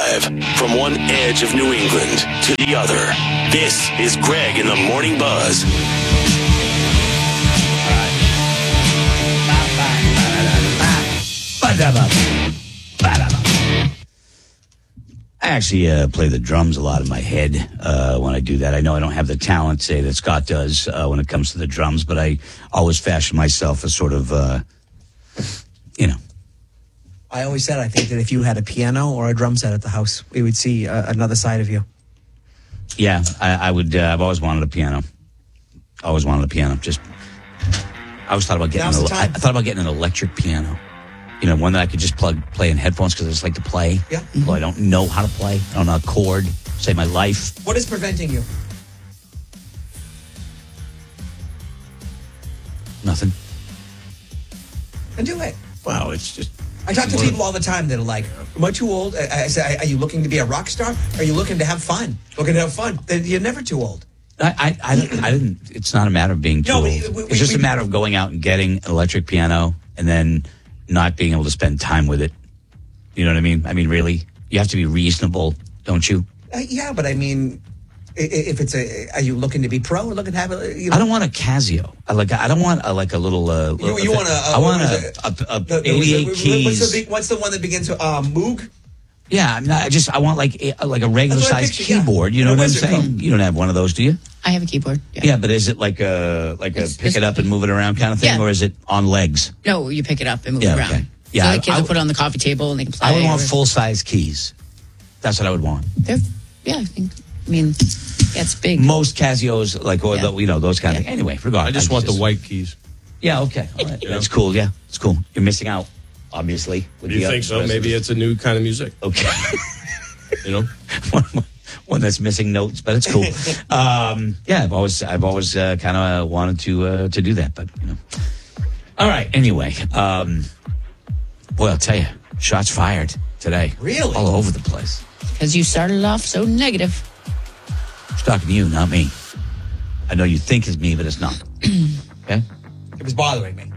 Live from one edge of New England to the other, this is Greg in the Morning Buzz. I actually play the drums a lot in my head when I do that. I know I don't have the talent, say, that Scott does when it comes to the drums, but I always fashion myself as sort of, I always said I think that if you had a piano or a drum set at the house, we would see another side of you. Yeah, I would. I've always wanted a piano. Always wanted a piano. I always thought about getting. I thought about getting an electric piano. You know, one that I could just play in headphones because I just like to play. Yeah. Well, I don't know how to play. I don't know a chord. Save my life. What is preventing you? Nothing. And do it. Wow, it's just. I talk to people all the time that are like, am I too old? I say, are you looking to be a rock star? Are you looking to have fun? Looking to have fun? You're never too old. I didn't. It's not a matter of being too old. It's just a matter of going out and getting an electric piano and then not being able to spend time with it. You know what I mean? I mean, really, you have to be reasonable, don't you? Yeah, but I mean, if it's are you looking to be pro or looking to have a? I don't want a Casio. I don't want a little. You want a? I want a 88 keys. What's the one that begins with Moog? Yeah, I mean, I want like a regular sized keyboard. You know what I'm saying? You don't have one of those, do you? I have a keyboard. Yeah, but is it like a pick it up and move it around kind of thing, or is it on legs? No, you pick it up and move it around. Okay. Yeah, so the kids will put it on the coffee table and they can play. I would want full size keys. That's what I would want. It's big. Most Casios, those kind of things. Anyway, regardless. I just want the white keys. Yeah, okay. All right. That's cool, yeah. It's cool. You're missing out, obviously. Do you think so? Maybe it's a new kind of music. Okay. One that's missing notes, but it's cool. I've always kind of wanted to do that, but All right. Anyway, boy, I'll tell you, shots fired today. Really? All over the place. Because you started off so negative. I'm talking to you, not me. I know you think it's me, but it's not. Okay? It was bothering me.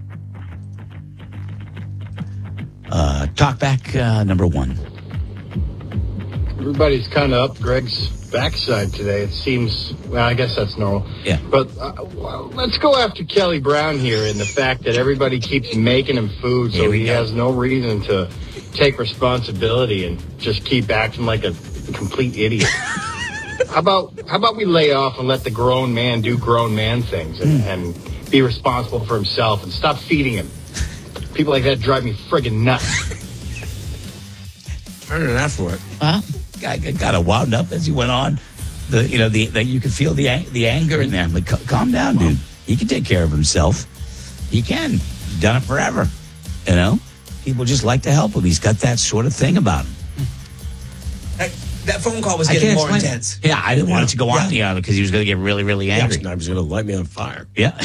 Talk back number one. Everybody's kind of up Greg's backside today. It seems, well, I guess that's normal. Yeah. But let's go after Kelly Brown here and the fact that everybody keeps making him food, so he has no reason to take responsibility and just keep acting like a complete idiot. How about we lay off and let the grown man do grown man things and be responsible for himself and stop feeding him? People like that drive me friggin' nuts. I didn't ask for it. Wow. Guy got wound up as he went on. You could feel the anger in there. I'm like, calm down, dude. He can take care of himself. He can. He's done it forever. People just like to help him. He's got that sort of thing about him. That phone call was getting more intense. Yeah, I didn't want it to go on because he was going to get really, really angry. I was going to light me on fire. Yeah.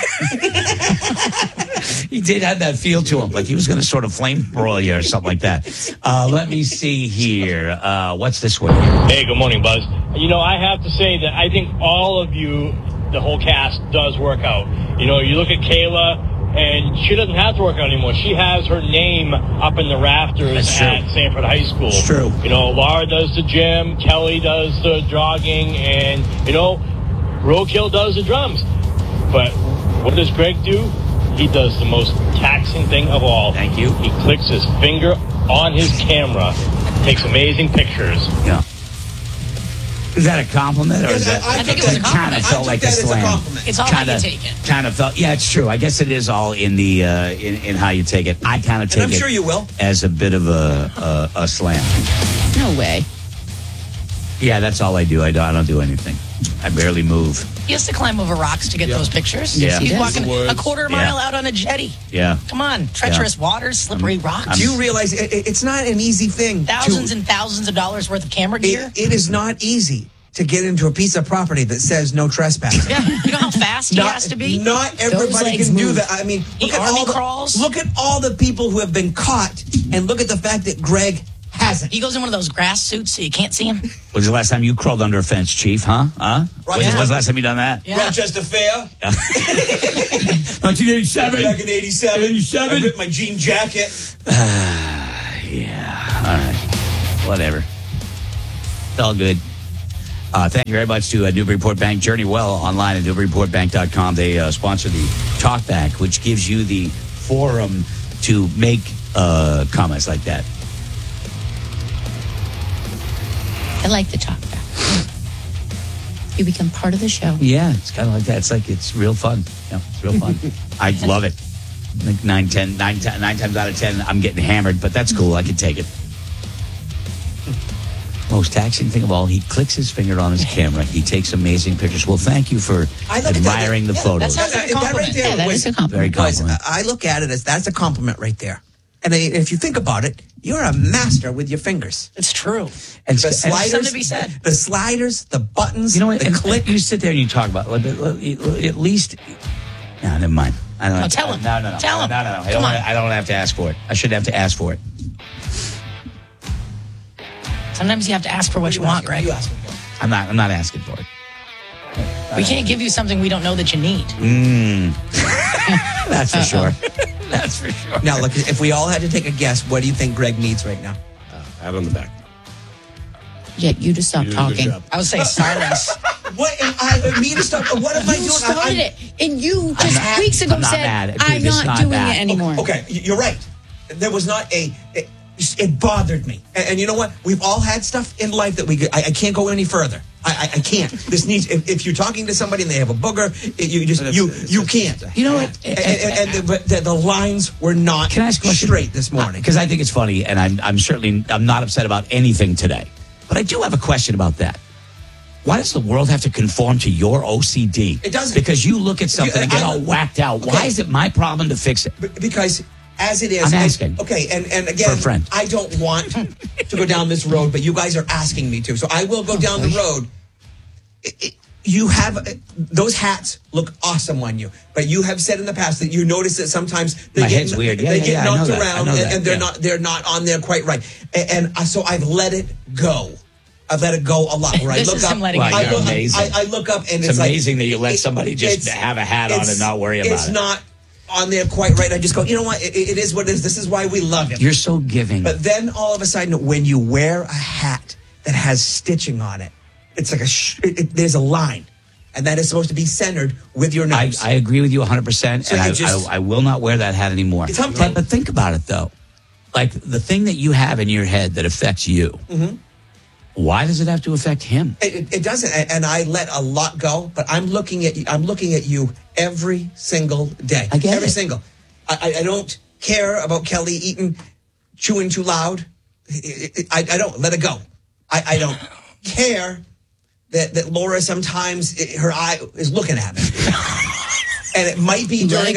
He did have that feel to him, like he was going to sort of flame broil you or something like that. Let me see here. What's this one here? Hey, good morning, Buzz. I have to say that I think all of you, the whole cast, does work out. You look at Kayla, and she doesn't have to work out anymore. She has her name up in the rafters at Sanford High School. It's true. Laura does the gym, Kelly does the jogging, and, Roadkill does the drums. But what does Greg do? He does the most taxing thing of all. Thank you. He clicks his finger on his camera, takes amazing pictures. Yeah. Is that a compliment? Or is that, I think it was a compliment. Kind of felt like a slam. It's all how you take it. Kind of felt, yeah, it's true. I guess it is all in the in how you take it. I kind of take it. I'm sure you will. As a bit of a slam. No way. Yeah, that's all I do. I don't do anything. I barely move. He has to climb over rocks to get those pictures. Yeah. He's walking a quarter mile out on a jetty. Yeah. Come on. Treacherous waters, slippery rocks. Do you realize it's not an easy thing? Thousands and thousands of dollars worth of camera gear. It is not easy to get into a piece of property that says no trespassing. Yeah. You know how fast he has to be? Not everybody can do that. I mean, He army crawls. Look at all the people who have been caught, and look at the fact that Greg hasn't. He goes in one of those grass suits so you can't see him. When's the last time you crawled under a fence, Chief? Huh? When's the last time you done that? Yeah. Rochester Fair. 1987. Back in 87. 87. I ripped my jean jacket. Yeah. All right. Whatever. It's all good. Thank you very much to Newburyport Bank. Journey well online at newburyportbank.com. They sponsor the Talkback, which gives you the forum to make comments like that. I like the talk back. You become part of the show. Yeah, it's kind of like that. It's real fun. Yeah, it's real fun. I love it. Like 9 times out of 10, I'm getting hammered, but that's cool. I can take it. Most taxing thing of all, he clicks his finger on his camera. He takes amazing pictures. Well, thank you for admiring the photos. That sounds like a compliment. That right there that was is a compliment. Very compliment. I look at it as that's a compliment right there. And if you think about it, you're a master with your fingers. It's true. And The sliders, something to be said. the sliders, the buttons, you know what? the And click. you sit there and you talk about at least. No, never mind. I don't No, have to- tell him. No. Tell him. No. I Come don't. on. I don't have to ask for it. I shouldn't have to ask for it. Sometimes you have to ask for what you want, Greg. You ask me for it. I'm not asking for it. We can't give you something we don't know that you need. That's for sure. That's for sure. Now, look, if we all had to take a guess, what do you think Greg needs right now? Pat on the back. Get you to stop You did a good talking. job. I would say silence. What am I me to stop? What am I doing? You started it, and you just mad. weeks ago I'm not said, mad. Dude, "I'm it's not not doing bad. it anymore." Okay, you're right. There was not it bothered me. And you know what? We've all had stuff in life that I can't go any further. I can't. This needs, if you're talking to somebody and they have a booger, you can't. You know what? But the lines were not Can I ask a question? straight this morning. Because I think it's funny, and I'm not upset about anything today. But I do have a question about that. Why does the world have to conform to your OCD? It doesn't. Because you look at something and get all whacked out. Why Okay. is it my problem to fix it? Because as it is, I'm asking. Okay, and again, For a friend. I don't want to go down this road, but you guys are asking me to, so I will go down the road. You have those hats look awesome on you, but you have said in the past that you notice that sometimes they My get head's weird. Yeah, they yeah, get yeah, I know knocked that. I around know that. and Yeah. they're not on there quite right, and so I've let it go. I've let it go a lot. Where This I look is up, him letting it I go. look, Amazing. I look up, and It's like, amazing that you let somebody just have a hat on and not worry about it's it. not on there quite right. I just go, you know what? It is what it is. This is why we love him. You're so giving. But then all of a sudden, when you wear a hat that has stitching on it, it's like there's a line, and that is supposed to be centered with your nose. I agree with you 100%, So and you just- I will not wear that hat anymore. It's humbling. But think about it, though. Like, the thing that you have in your head that affects you, why does it have to affect him? It doesn't, and I let a lot go. But I'm looking at you every single day. I get every it. single. I don't care about Kelly chewing too loud. I don't let it go. I don't care that Laura sometimes her eye is looking at me. And it might be during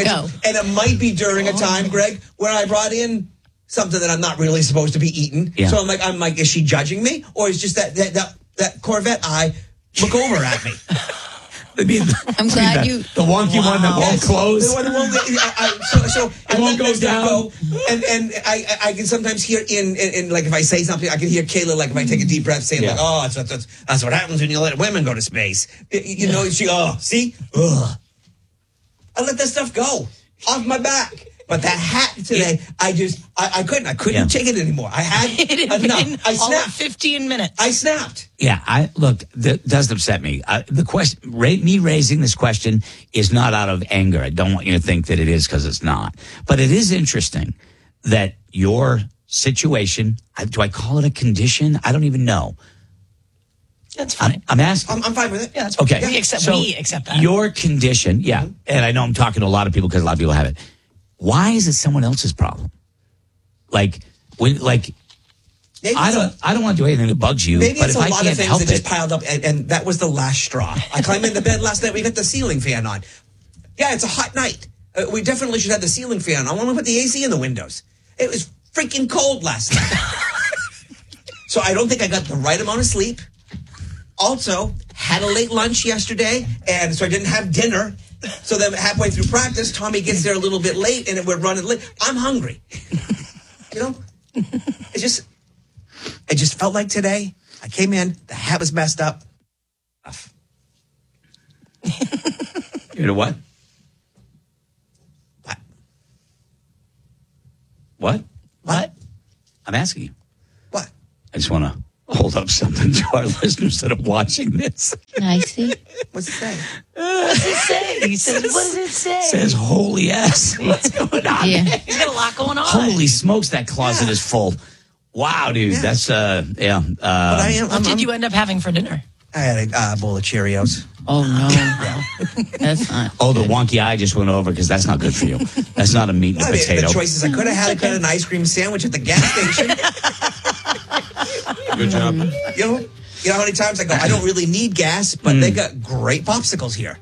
a time, Greg, where I brought in something that I'm not really supposed to be eating. Yeah. So I'm like, is she judging me, or is just that Corvette eye look over at me? I mean, I'm glad you. the wonky one that won't close. The one that won't, so It won't go down. And I can sometimes hear in like if I say something, I can hear Kayla, like if I take a deep breath, saying like, oh, that's what happens when you let women go to space. You know, see, ugh. I let that stuff go off my back. But that hat today, I couldn't take it anymore. I had It had been enough. I all of snapped. 15 minutes. I snapped. Yeah, that doesn't upset me. The question, me raising this question is not out of anger. I don't want you to think that it is, because it's not. But it is interesting that your situation, do I call it a condition? I don't even know. That's fine. I'm asking. I'm fine with it. Yeah, that's Okay. We accept that. Your condition, yeah. And I know I'm talking to a lot of people because a lot of people have it. Why is it someone else's problem? I don't want to do anything that bugs you. Maybe but it's if a I lot can't of things help that just it, piled up, and that was the last straw. I climbed into bed last night. We got the ceiling fan on. Yeah, it's a hot night. We definitely should have the ceiling fan on. I want to put the AC in the windows. It was freaking cold last night. So I don't think I got the right amount of sleep. Also, had a late lunch yesterday, and so I didn't have dinner. So then halfway through practice, Tommy gets there a little bit late, and we're running late. I'm hungry. You know? It just felt like today. I came in, the hat was messed up. you know what? What? What? I'm asking you. What? I just want to hold up something to our listeners that are watching this. Nicey. What's it say? What does it say? He says, what does it say? It says, holy ass. What's going on? Yeah. He's got a lot going on. Holy smokes, that closet is full. Wow, dude. Yeah. That's, But I am. What did you end up having for dinner? I had a bowl of Cheerios. Oh, no. That's not. Oh, the wonky eye just went over because that's not good for you. That's not a meat and a I mean, potato. the choices I could have had. I could have an ice cream sandwich at the gas station. Good job. You know how many times I go, I don't really need gas, but they got great popsicles here.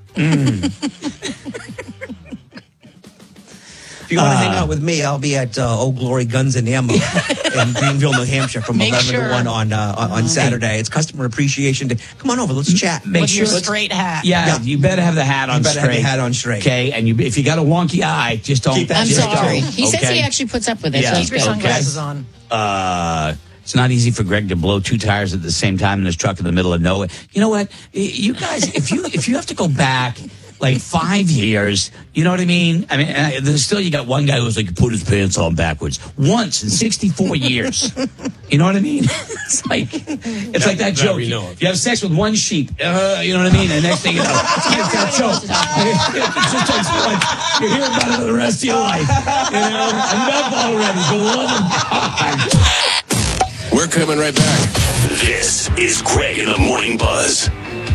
If you want to hang out with me, I'll be at Old Glory Guns and Ammo in Greenville, New Hampshire from Make 11 sure. to 1 on Saturday. It's Customer Appreciation Day. Come on over. Let's chat. With your straight hat. Yeah, you better have the hat on You better have straight. the hat on straight. Okay, and if you got a wonky eye, just don't. Keep that I'm Just sorry. go. He says Okay. he actually puts up with it. Yeah. So Keep your it's good. sunglasses on. It's not easy for Greg to blow 2 tires at the same time in his truck in the middle of nowhere. You know what? You guys, if you have to go back like 5 years, you know what I mean? I mean, there's still you got one guy who's like put his pants on backwards once in 64 years. You know what I mean? It's like that that joke. we know of. You have sex with one sheep. You know what I mean? And next thing you know, it's that joke. It just takes one. You hear about it for the rest of your life. You know, enough already. For the love of God. We're coming right back. This is Greg in the Morning Buzz.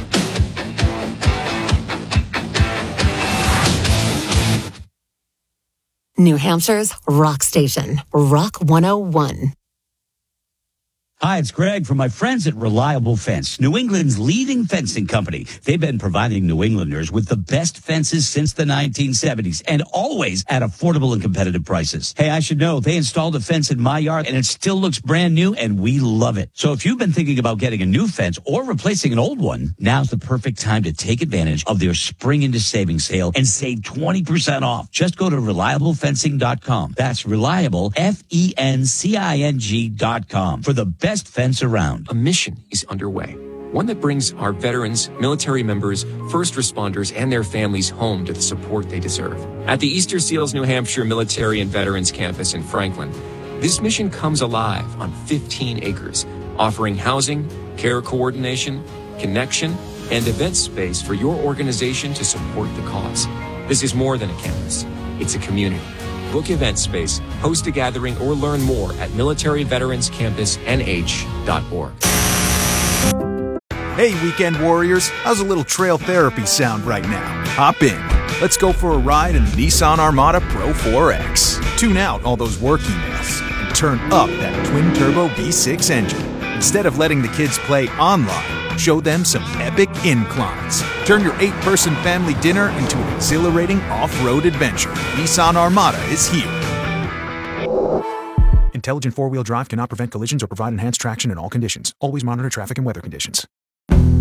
New Hampshire's rock station, Rock 101. Hi, it's Greg from my friends at Reliable Fence, New England's leading fencing company. They've been providing New Englanders with the best fences since the 1970s and always at affordable and competitive prices. Hey, I should know, they installed a fence in my yard and it still looks brand new and we love it. So if you've been thinking about getting a new fence or replacing an old one, now's the perfect time to take advantage of their spring into savings sale and save 20% off. Just go to reliablefencing.com. That's reliable, FENCING.com for the best fence around. A mission is underway, one that brings our veterans, military members, first responders, and their families home to the support they deserve. At the Easter Seals New Hampshire Military and Veterans Campus in Franklin, this mission comes alive on 15 acres, offering housing, care coordination, connection, and event space for your organization to support the cause. This is more than a campus. It's a community. Book event space, host a gathering, or learn more at militaryveteranscampusnh.org. Hey, weekend warriors, how's a little trail therapy sound right now? Hop in. Let's go for a ride in the Nissan Armada Pro 4X. Tune out all those work emails and turn up that twin-turbo V6 engine. Instead of letting the kids play online, show them some epic inclines. Turn your 8-person family dinner into an exhilarating off-road adventure. Nissan Armada is here. Intelligent four-wheel drive cannot prevent collisions or provide enhanced traction in all conditions. Always monitor traffic and weather conditions.